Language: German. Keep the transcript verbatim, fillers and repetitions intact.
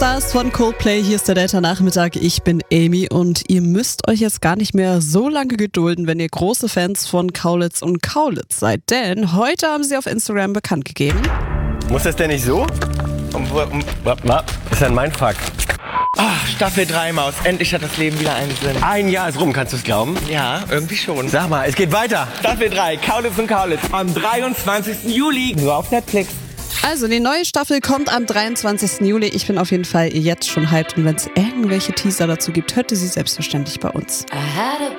Stars von Coldplay, hier ist der Delta-Nachmittag, ich bin Amy und ihr müsst euch jetzt gar nicht mehr so lange gedulden, wenn ihr große Fans von Kaulitz und Kaulitz seid, denn heute haben sie auf Instagram bekannt gegeben. Muss das denn nicht so? Um, um, um, ist ein Mindfuck. Ach, Staffel drei, Maus, endlich hat das Leben wieder einen Sinn. Ein Jahr ist rum, kannst du es glauben? Ja, irgendwie schon. Sag mal, es geht weiter. Staffel drei, Kaulitz und Kaulitz, am dreiundzwanzigsten Juli, nur auf Netflix. Also die neue Staffel kommt am dreiundzwanzigsten Juli. Ich bin auf jeden Fall jetzt schon hyped und wenn es irgendwelche Teaser dazu gibt, hört ihr sie selbstverständlich bei uns. I had a